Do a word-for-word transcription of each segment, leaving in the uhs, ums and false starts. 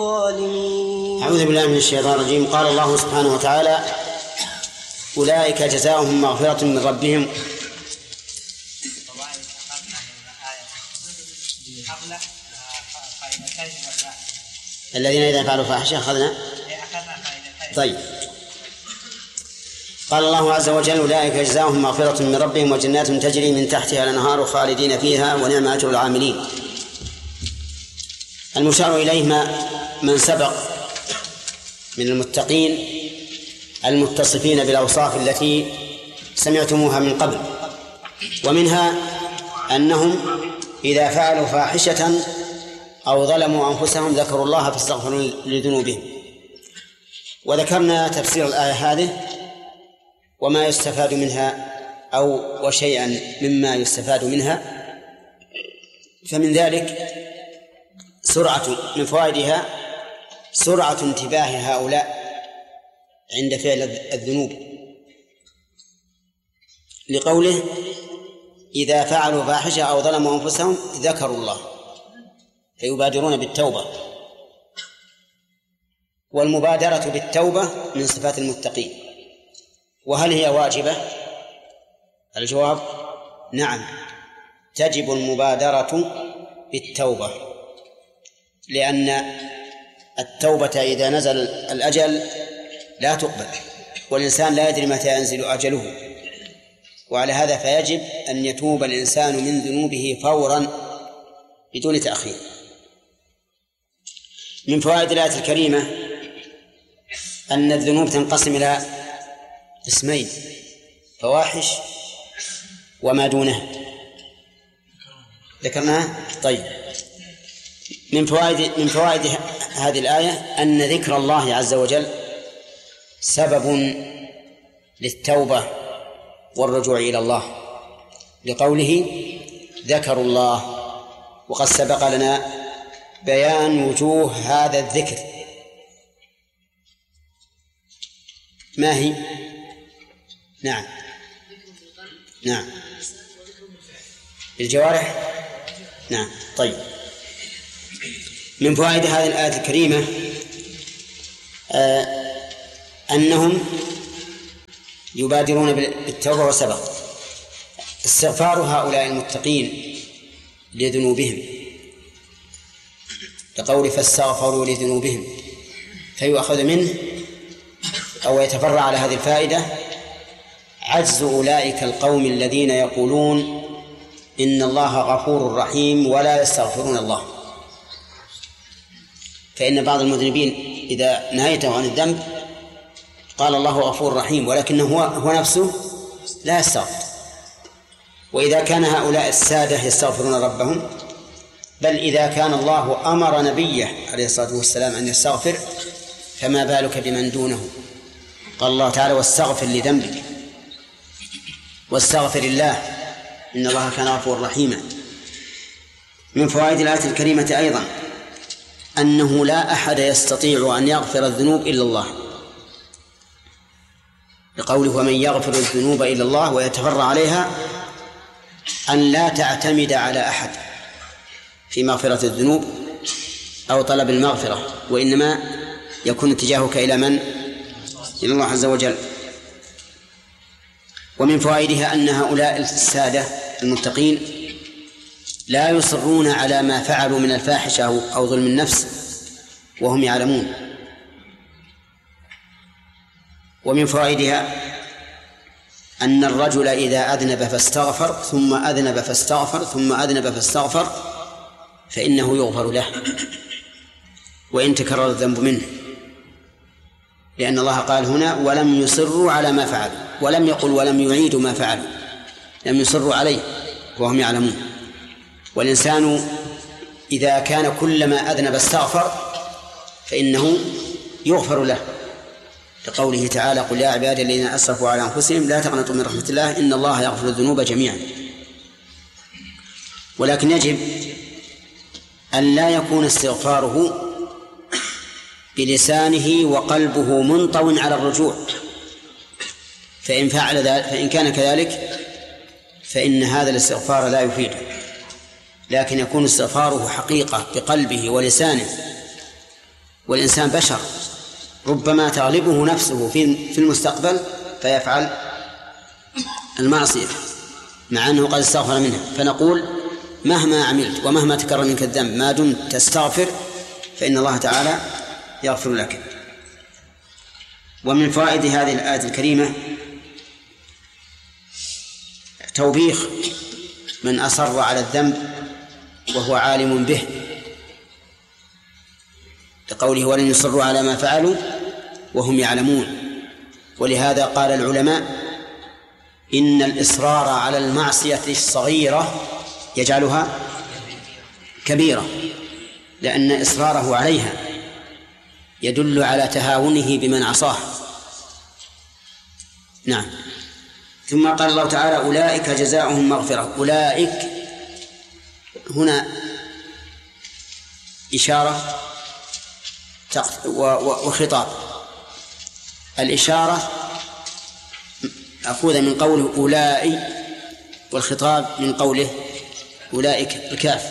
أعوذ بالله من الشيطان الرجيم. قال الله سبحانه وتعالى: أولئك جزاؤهم مغفرة من ربهم. الذين إذا فعلوا فاحشة أخذنا. طيب. قال الله عز وجل: أولئك جزاؤهم مغفرة من ربهم وجنات تجري من تحتها الأنهار خالدين فيها ونعم أجر العاملين. المشار إليه ما من سبق من المتقين المتصفين بالأوصاف التي سمعتموها من قبل، ومنها أنهم إذا فعلوا فاحشة أو ظلموا أنفسهم ذكروا الله فاستغفروا لذنوبهم. وذكرنا تفسير الآية هذه وما يستفاد منها أو وشيئا مما يستفاد منها. فمن ذلك سرعة من فوائدها سرعة انتباه هؤلاء عند فعل الذنوب، لقوله: إذا فعلوا فاحشة أو ظلموا أنفسهم ذكروا الله فيبادرون بالتوبة. والمبادرة بالتوبة من صفات المتقين. وهل هي واجبة؟ الجواب: نعم، تجب المبادرة بالتوبة، لأن التوبة إذا نزل الأجل لا تقبل، والإنسان لا يدري متى ينزل أجله، وعلى هذا فيجب أن يتوب الإنسان من ذنوبه فورا بدون تأخير. من فوائد الآية الكريمة أن الذنوب تنقسم إلى اسمين: فواحش وما دونها. ذكرناها؟ طيب. من فوائد من فوائد هذه الآية أن ذكر الله عز وجل سبب للتوبة والرجوع إلى الله، لقوله: ذكروا الله. وقد سبق لنا بيان وجوه هذا الذكر. ما هي؟ نعم نعم الجوارح. نعم. طيب. من فوائد هذه الآية الكريمة آه أنهم يبادرون بالتوبة. وسبق استغفار هؤلاء المتقين لذنوبهم، لقول: فاستغفروا لذنوبهم. فيؤخذ منه أو يتفرع على هذه الفائدة عجز أولئك القوم الذين يقولون إن الله غفور رحيم ولا يستغفرون الله. فإن بعض المذنبين إذا نهيته عن الذنب قال الله غفور رحيم، ولكنه هو, هو نفسه لا يستغفر. وإذا كان هؤلاء السادة يستغفرون ربهم، بل إذا كان الله أمر نبيه عليه الصلاة والسلام أن يستغفر، فما بالك بمن دونه؟ قال الله تعالى: واستغفر لذنبك واستغفر الله إن الله كان غفورا رحيما. من فوائد الآية الكريمة أيضا أنه لا أحد يستطيع أن يغفر الذنوب إلا الله، لقوله: ومن يغفر الذنوب إلا الله. ويتفرع عليها أن لا تعتمد على أحد في مغفرة الذنوب أو طلب المغفرة، وإنما يكون اتجاهك إلى من؟ إلى الله عز وجل. ومن فوائدها أن هؤلاء السادة المتقين لا يصرون على ما فعلوا من الفاحشة أو ظلم النفس وهم يعلمون. ومن فوائدها أن الرجل إذا أذنب فاستغفر ثم أذنب فاستغفر ثم أذنب فاستغفر فإنه يغفر له وإن تكرر الذنب منه، لأن الله قال هنا: ولم يصروا على ما فعلوا، ولم يقل ولم يعيدوا ما فعلوا، لم يصروا عليه وهم يعلمون. والإنسان إذا كان كلما أذنب استغفر فإنه يغفر له، لقوله تعالى: قل يا عبادي الذين أسرفوا على أنفسهم لا تقنطوا من رحمة الله إن الله يغفر الذنوب جميعا. ولكن يجب أن لا يكون استغفاره بلسانه وقلبه منطوٍ على الرجوع، فإن فعل ذلك فإن كان كذلك فإن هذا الاستغفار لا يفيده، لكن يكون استغفاره حقيقة بقلبه ولسانه والإنسان بشر، ربما تغلبه نفسه في المستقبل فيفعل المعصية مع أنه قد استغفر منها. فنقول مهما عملت ومهما تكرر منك الذنب ما دمت تستغفر فإن الله تعالى يغفر لك. ومن فوائد هذه الآية الكريمة توبيخ من أصر على الذنب وهو عالم به، لقوله ولن يصروا على ما فعلوا وهم يعلمون. ولهذا قال العلماء إن الإصرار على المعصية الصغيرة يجعلها كبيرة، لأن إصراره عليها يدل على تهاونه بمن عصاه. نعم. ثم قال الله تعالى أولئك جزاؤهم مغفرة. أولئك هنا إشارة وخطاب. الإشارة أخذ من قوله أولئك، والخطاب من قوله أولئك الكاف.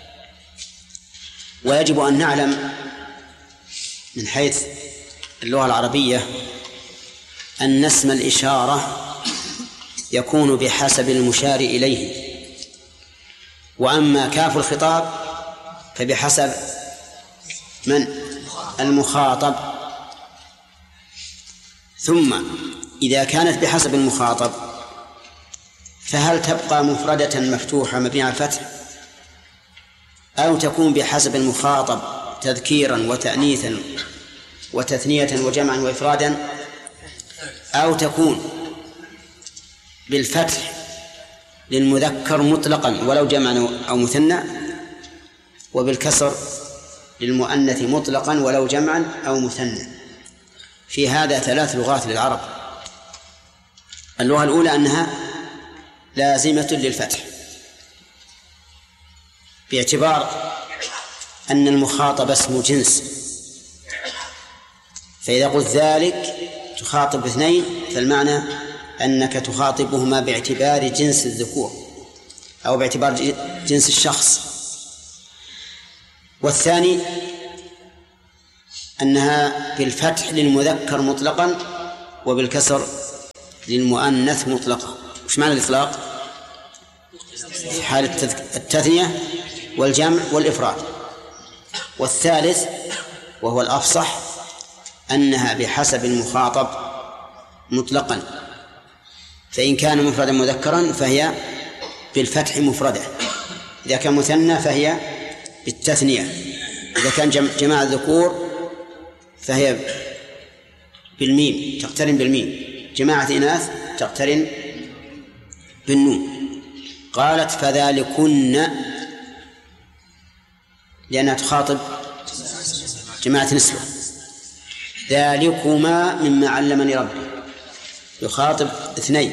ويجب أن نعلم من حيث اللغة العربية أن اسم الإشارة يكون بحسب المشار إليه، وأما كاف الخطاب فبحسب من؟ المخاطب. ثم إذا كانت بحسب المخاطب فهل تبقى مفردة مفتوحة مبنية على الفتح، أو تكون بحسب المخاطب تذكيرا وتأنيثا وتثنية وجمعا وإفرادا، أو تكون بالفتح للمذكر مطلقا ولو جمعا أو مثنى، وبالكسر للمؤنث مطلقا ولو جمعا أو مثنى. في هذا ثلاث لغات للعرب. اللغة الأولى أنها لازمة للفتح باعتبار أن المخاطب اسم جنس، فإذا قلت ذلك تخاطب اثنين فالمعنى أنك تخاطبهما باعتبار جنس الذكور أو باعتبار جنس الشخص. والثاني أنها بالفتح للمذكر مطلقا وبالكسر للمؤنث مطلقا. وش معنى الإطلاق؟ في حالة التثنية والجمع والإفراد. والثالث وهو الأفصح أنها بحسب المخاطب مطلقا، فإن كان مفردا مذكرا فهي بالفتح مفردة، إذا كان مثنى فهي بالتثنية، إذا كان جماعة الذكور فهي بالميم تقترن بالميم، جماعة إناث تقترن بالنون. قالت فذلكن لأنها تخاطب جماعة نسوة، ذلكما مما علمني ربي يخاطب اثنين،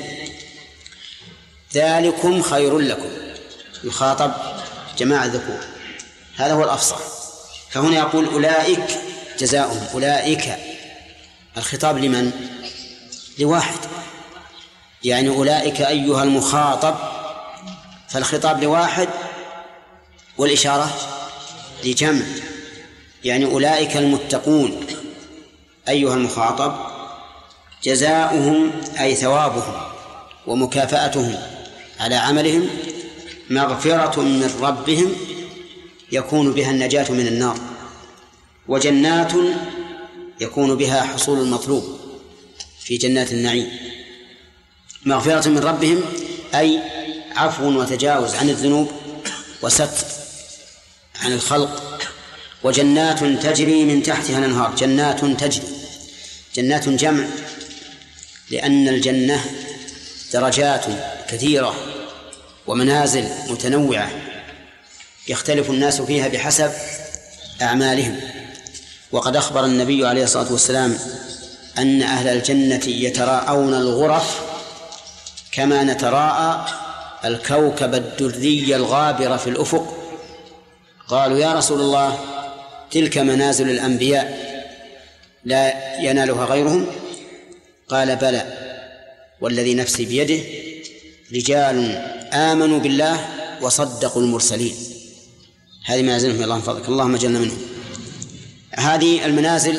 ذلكم خير لكم يخاطب جماعة ذكور. هذا هو الأفصح. فهنا يقول أولئك جزاؤهم. أولئك الخطاب لمن؟ لواحد، يعني أولئك أيها المخاطب، فالخطاب لواحد والإشارة لجمع، يعني أولئك المتقون أيها المخاطب جزاؤهم أي ثوابهم ومكافأتهم على عملهم مغفرة من ربهم يكون بها النجاة من النار، وجنات يكون بها حصول المطلوب في جنات النعيم. مغفرة من ربهم أي عفو وتجاوز عن الذنوب وستر عن الخلق. وجنات تجري من تحتها الأنهار. جنات تجري، جنات جمع، لأن الجنة درجات كثيرة ومنازل متنوعة يختلف الناس فيها بحسب أعمالهم. وقد أخبر النبي عليه الصلاة والسلام أن أهل الجنة يتراءون الغرف كما نتراءى الكوكب الدري الغابر في الأفق. قالوا يا رسول الله تلك منازل الأنبياء لا ينالها غيرهم؟ قال بلى والذي نفسي بيده رجال آمنوا بالله وصدقوا المرسلين. هذه منازلهم الله من فضلك، اللهم اجعلنا منهم. هذه المنازل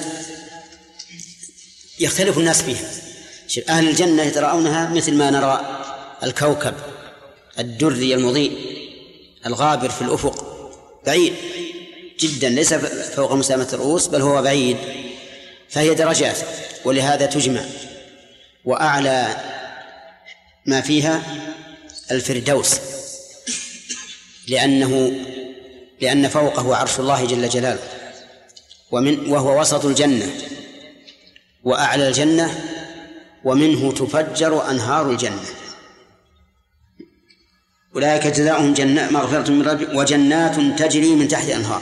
يختلف الناس فيها. أهل الجنة يترأونها مثل ما نرى الكوكب الدري المضيء الغابر في الأفق، بعيد جدا، ليس فوق مسامة الرؤوس بل هو بعيد، فهي درجات، ولهذا تجمع. وأعلى ما فيها الفردوس، لأنه لأن فوقه عرش الله جل جلاله، ومن وهو وسط الجنة وأعلى الجنة، ومنه تفجر أنهار الجنة. أولئك جزاؤهم جنات مغفرة من ربهم وجنات تجري من تحت أنهار.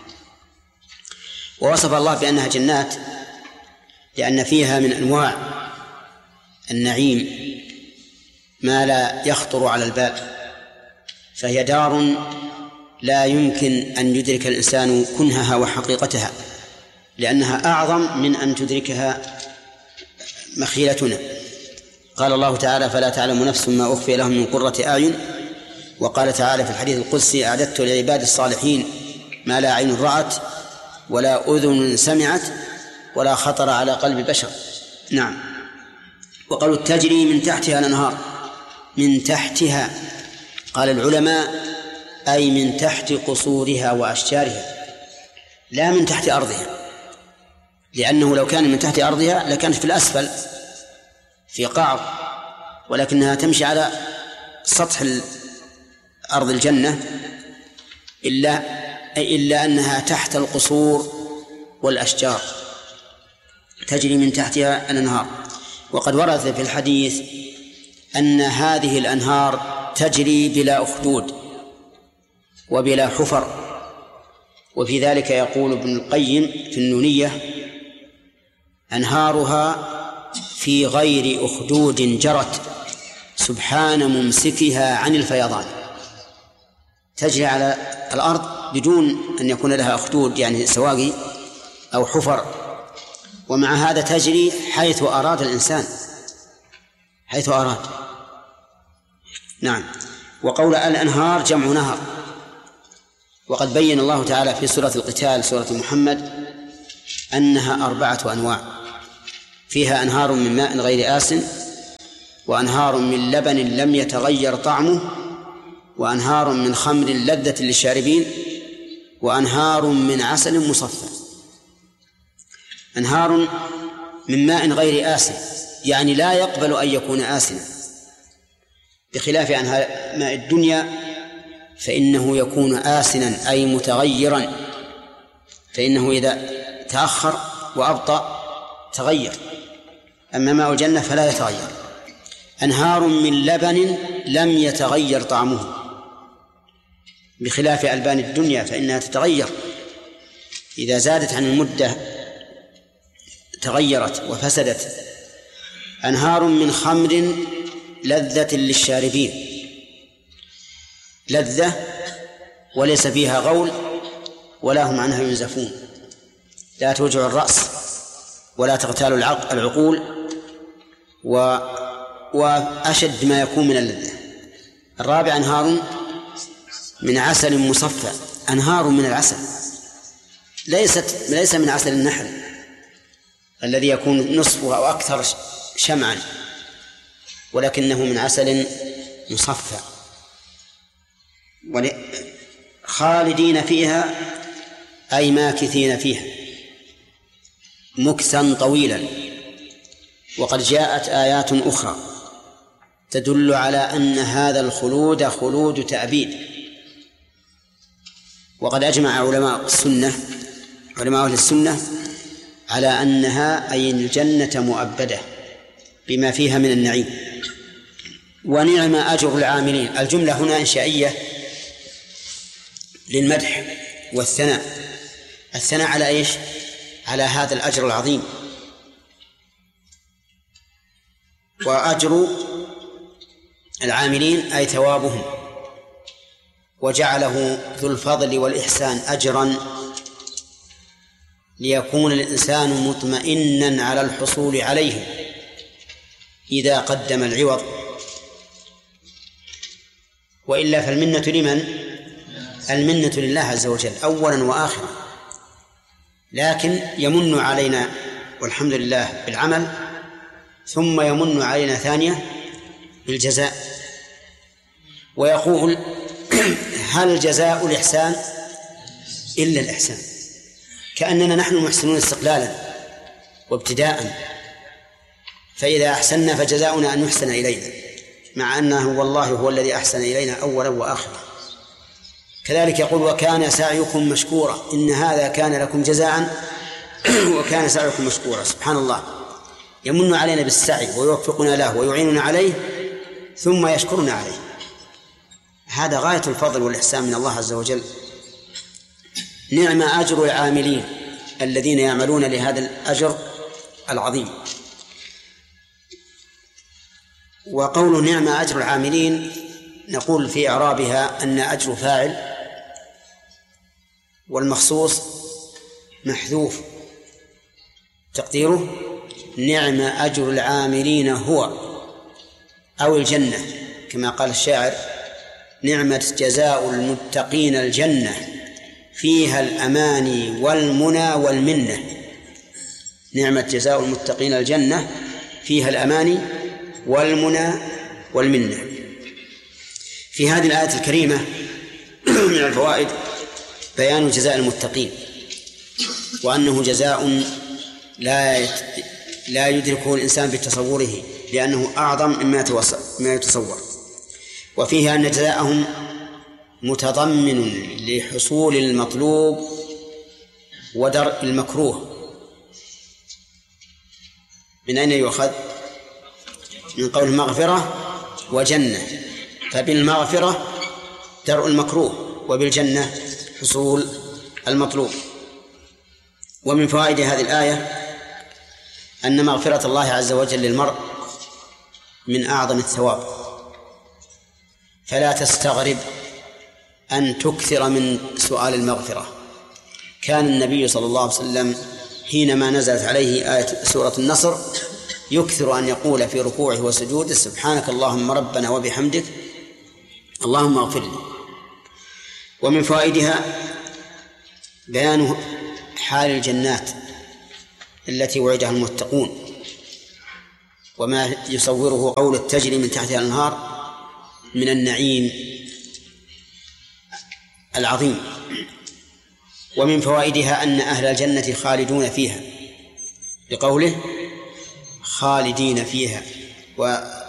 ووصف الله بأنها جنات لأن فيها من أنواع النعيم ما لا يخطر على البال، فهي دار لا يمكن أن يدرك الإنسان كنهها وحقيقتها، لأنها أعظم من أن تدركها مخيلتنا. قال الله تعالى: فلا تعلم نفس ما أخفي لهم من قرة أعين. وقال تعالى في الحديث القدسي: أعددت لعباد الصالحين ما لا عين رأت ولا أذن سمعت ولا خطر على قلب بشر. نعم. وقالوا تجري من تحتها الأنهار. من تحتها قال العلماء أي من تحت قصورها وأشجارها، لا من تحت أرضها، لأنه لو كان من تحت أرضها لكانت في الأسفل في قعر، ولكنها تمشي على سطح أرض الجنة، إلا إلا أنها تحت القصور والأشجار، تجري من تحتها الأنهار. وقد ورد في الحديث أن هذه الأنهار تجري بلا أخدود وبلا حفر. وفي ذلك يقول ابن القيم في النونية: أنهارها في غير أخدود جرت سبحان ممسكها عن الفيضان. تجري على الأرض بدون أن يكون لها أخدود، يعني سواقي أو حفر، ومع هذا تجري حيث أراد الإنسان، حيث أراد. نعم. وقول الأنهار جمع نهر. وقد بين الله تعالى في سورة القتال سورة محمد أنها أربعة أنواع، فيها أنهار من ماء غير آسن، وأنهار من لبن لم يتغير طعمه، وأنهار من خمر لذة للشاربين، وأنهار من عسل مصفى. أنهار من ماء غير آسن يعني لا يقبل أن يكون آسنا، بخلاف أنهار ماء الدنيا فإنه يكون آسنا أي متغيرا، فإنه إذا تأخر وأبطأ تغير، أما ماء الجنة فلا يتغير. أنهار من لبن لم يتغير طعمه، بخلاف ألبان الدنيا فإنها تتغير، إذا زادت عن المدة تغيرت وفسدت. أنهار من خمر لذة للشاربين، لذة وليس فيها غول ولا هم عنها ينزفون، لا توجع الرأس ولا تغتال العقول، و وأشد ما يكون من اللذة. الرابع أنهار من عسل مصفى، أنهار من العسل، ليست ليس من عسل النحل الذي يكون نصفه أو أكثر شمعا، ولكنه من عسل مصفى، خالدين فيها أي ماكثين فيها مكثا طويلا. وقد جاءت آيات أخرى تدل على أن هذا الخلود خلود تأبيد. وقد أجمع علماء السنة علماء أهل السنة على أنها أي الجنة مؤبدة بما فيها من النعيم. ونعم أجر العاملين. الجملة هنا إنشائية للمدح والثناء. الثناء على إيش؟ على هذا الأجر العظيم. وأجر العاملين أي ثوابهم، وجعله ذو الفضل والإحسان أجرا ليكون الإنسان مطمئنا على الحصول عليه إذا قدم العوض، وإلا فالمنة لمن؟ المنة لله عز وجل أولا وآخرا، لكن يمن علينا والحمد لله بالعمل، ثم يمن علينا ثانية بالجزاء، ويقول هل جزاء الإحسان إلا الإحسان، كأننا نحن محسنون استقلالا وابتداء، فإذا أحسننا فجزاؤنا أن يحسن إلينا، مع أنه والله هو الذي أحسن إلينا أولا وآخرا. كذلك يقول وكان سعيكم مشكورا، إن هذا كان لكم جزاء وكان سعيكم مشكورا. سبحان الله، يمن علينا بالسعي ويوفقنا له ويعيننا عليه ثم يشكرنا عليه. هذا غاية الفضل والإحسان من الله عز وجل. نعم أجر العاملين الذين يعملون لهذا الأجر العظيم. وقول نعم أجر العاملين نقول في إعرابها أن أجر فاعل والمخصوص محذوف، تقديره نعم أجر العاملين هو أو الجنة، كما قال الشاعر نعمة جزاء المتقين الجنة فيها الأماني والمنى والمنة. نعمة جزاء المتقين الجنة فيها الأماني والمنى والمنة. في هذه الآية الكريمة من الفوائد بيان جزاء المتقين، وأنه جزاء لا لا يدركه الإنسان بتصوره، لأنه أعظم مما يتصور. وفيها أن جزاءهم متضمن لحصول المطلوب ودرء المكروه. من أين يؤخذ؟ من قول مغفرة وجنة، فبالمغفرة درء المكروه وبالجنة حصول المطلوب. ومن فوائد هذه الآية أن مغفرة الله عز وجل للمرء من أعظم الثواب، فلا تستغرب أن تكثر من سؤال المغفرة. كان النبي صلى الله عليه وسلم حينما نزلت عليه آية سورة النصر يكثر أن يقول في ركوعه وسجوده سبحانك اللهم ربنا وبحمدك اللهم اغفر لي. ومن فوائدها بيان حال الجنات التي وعدها المتقون، وما يصوره قول تجري من تحتها الأنهار من النعيم العظيم. ومن فوائدها أن أهل الجنة خالدون فيها، بقوله خالدين فيها،